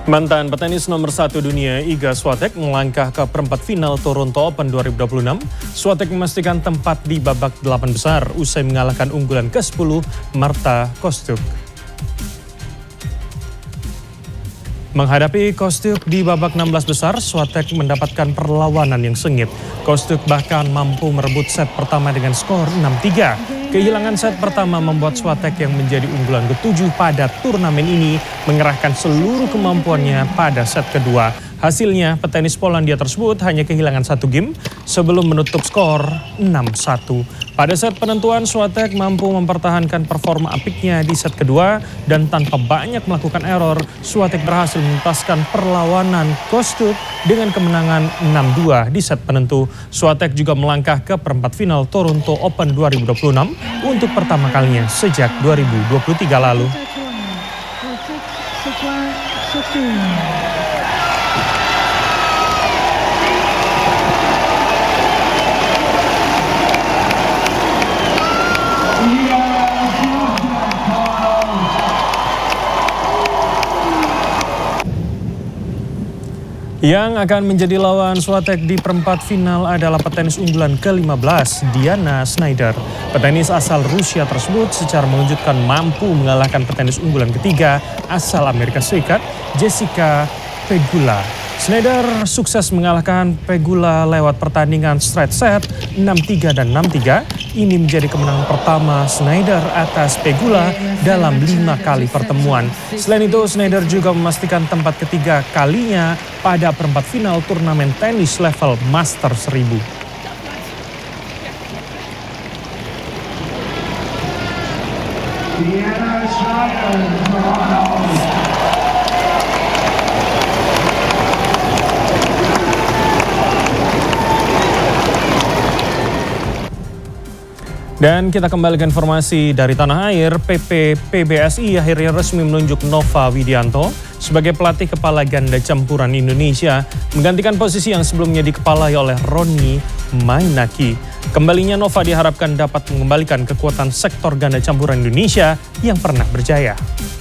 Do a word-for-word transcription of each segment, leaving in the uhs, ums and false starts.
Mantan petenis nomor satu dunia Iga Swiatek melangkah ke perempat final Toronto Open dua ribu dua puluh enam. Swiatek memastikan tempat di babak delapan besar usai mengalahkan unggulan ke sepuluh Marta Kostyuk. Menghadapi Kostyuk di babak enam belas besar, Swiatek mendapatkan perlawanan yang sengit. Kostyuk bahkan mampu merebut set pertama dengan skor enam tiga. Kehilangan set pertama membuat Swiatek yang menjadi unggulan ketujuh pada turnamen ini mengerahkan seluruh kemampuannya pada set kedua. Hasilnya, petenis Polandia tersebut hanya kehilangan satu game sebelum menutup skor enam satu. Pada set penentuan, Swiatek mampu mempertahankan performa apiknya di set kedua dan tanpa banyak melakukan error, Swiatek berhasil menuntaskan perlawanan Kostyuk dengan kemenangan enam dua di set penentu. Swiatek juga melangkah ke perempat final Toronto Open dua ribu dua puluh enam untuk pertama kalinya sejak dua ribu dua puluh tiga lalu. Yang akan menjadi lawan Swiatek di perempat final adalah petenis unggulan ke lima belas, Diana Schneider. Petenis asal Rusia tersebut secara mengejutkan mampu mengalahkan petenis unggulan ketiga asal Amerika Serikat, Jessica Pegula. Schneider sukses mengalahkan Pegula lewat pertandingan straight set enam tiga dan enam tiga. Ini menjadi kemenangan pertama Schneider atas Pegula dalam lima kali pertemuan. Selain itu, Schneider juga memastikan tempat ketiga kalinya pada perempat final turnamen tenis level Master seribu. Dan kita kembali ke informasi dari tanah air. P P P B S I akhirnya resmi menunjuk Nova Widianto sebagai pelatih kepala ganda campuran Indonesia, menggantikan posisi yang sebelumnya dikepalai oleh Ronnie Mainaki. Kembalinya Nova diharapkan dapat mengembalikan kekuatan sektor ganda campuran Indonesia yang pernah berjaya.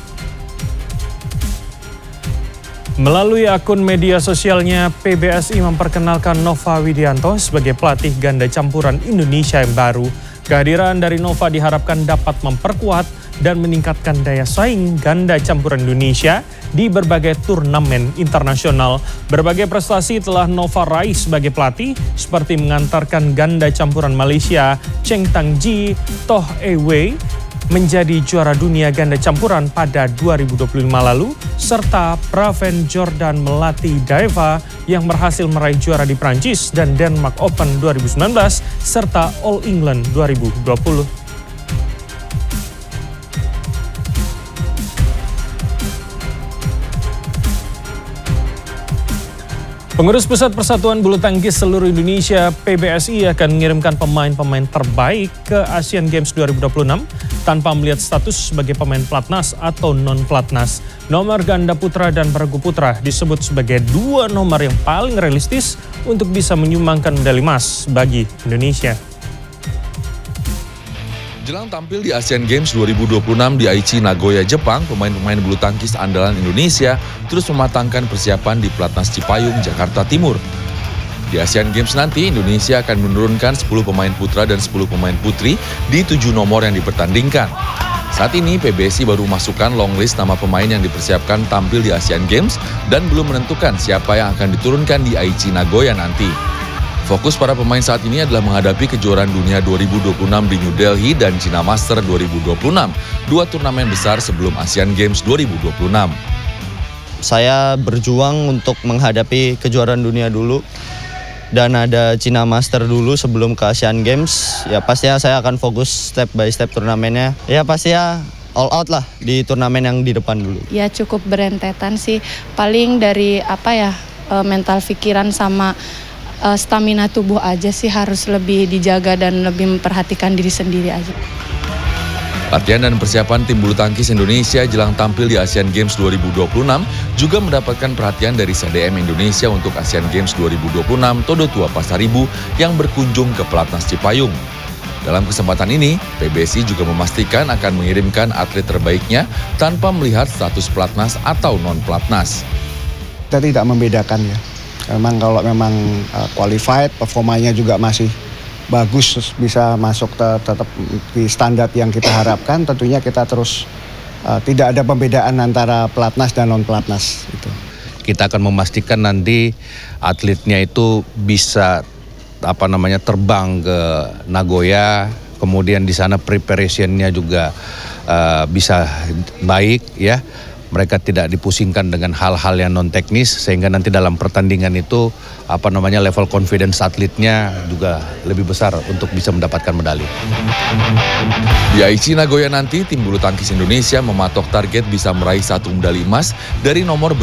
Melalui akun media sosialnya, P B S I memperkenalkan Nova Widianto sebagai pelatih ganda campuran Indonesia yang baru. Kehadiran dari Nova diharapkan dapat memperkuat dan meningkatkan daya saing ganda campuran Indonesia di berbagai turnamen internasional. Berbagai prestasi telah Nova raih sebagai pelatih, seperti mengantarkan ganda campuran Malaysia Cheng Tang Ji Toh E Wei menjadi juara dunia ganda campuran pada dua ribu dua puluh lima lalu, serta Praven Jordan Melati Daeva yang berhasil meraih juara di Prancis dan Denmark Open dua ribu sembilan belas, serta All England dua ribu dua puluh. Pengurus Pusat Persatuan Bulu Tangkis seluruh Indonesia P B S I akan mengirimkan pemain-pemain terbaik ke Asian Games dua ribu dua puluh enam tanpa melihat status sebagai pemain pelatnas atau non-pelatnas. Nomor ganda putra dan bergu putra disebut sebagai dua nomor yang paling realistis untuk bisa menyumbangkan medali emas bagi Indonesia. Jelang tampil di Asian Games dua ribu dua puluh enam di Aichi, Nagoya, Jepang, pemain-pemain bulu tangkis andalan Indonesia terus mematangkan persiapan di Pelatnas Cipayung, Jakarta Timur. Di Asian Games nanti, Indonesia akan menurunkan sepuluh pemain putra dan sepuluh pemain putri di tujuh nomor yang dipertandingkan. Saat ini, P B S I baru masukkan long list nama pemain yang dipersiapkan tampil di Asian Games dan belum menentukan siapa yang akan diturunkan di Aichi, Nagoya nanti. Fokus para pemain saat ini adalah menghadapi kejuaraan dunia dua ribu dua puluh enam di New Delhi dan China Master dua ribu dua puluh enam, dua turnamen besar sebelum Asian Games dua ribu dua puluh enam. Saya berjuang untuk menghadapi kejuaraan dunia dulu dan ada China Master dulu sebelum ke Asian Games. Ya pastinya saya akan fokus step by step turnamennya. Ya pastinya all out lah di turnamen yang di depan dulu. Ya cukup berentetan sih, paling dari apa ya mental pikiran sama Uh, stamina tubuh aja sih harus lebih dijaga dan lebih memperhatikan diri sendiri aja. Latihan dan persiapan tim bulu tangkis Indonesia jelang tampil di Asian Games dua ribu dua puluh enam juga mendapatkan perhatian dari C D M Indonesia untuk Asian Games dua ribu dua puluh enam Todo Tua Pasaribu yang berkunjung ke Pelatnas Cipayung. Dalam kesempatan ini, P B S I juga memastikan akan mengirimkan atlet terbaiknya tanpa melihat status pelatnas atau non-pelatnas. kita tidak membedakan ya. Memang kalau memang uh, qualified, performanya juga masih bagus, terus bisa masuk te tetap di standar yang kita harapkan, tentunya kita terus uh, tidak ada pembedaan antara pelatnas dan non pelatnas itu. Kita akan memastikan nanti atletnya itu bisa apa namanya terbang ke Nagoya, kemudian di sana preparationnya juga uh, bisa baik ya. Mereka tidak dipusingkan dengan hal-hal yang non teknis sehingga nanti dalam pertandingan itu apa namanya level confidence atletnya juga lebih besar untuk bisa mendapatkan medali. Di Aichi Nagoya nanti tim bulu tangkis Indonesia mematok target bisa meraih satu medali emas dari nomor